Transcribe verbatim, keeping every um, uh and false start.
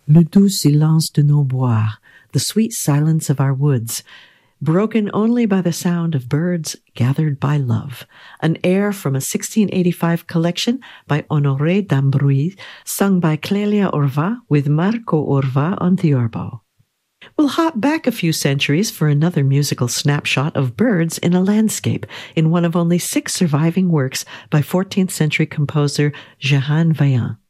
Le doux silence de nos bois, the sweet silence of our woods, broken only by the sound of birds gathered by love, an air from a sixteen eighty-five collection by Honoré d'Ambrouille, sung by Clélia Orva with Marco Orva on theorbo. We'll hop back a few centuries for another musical snapshot of birds in a landscape in one of only six surviving works by fourteenth century composer Jehan Vaillant.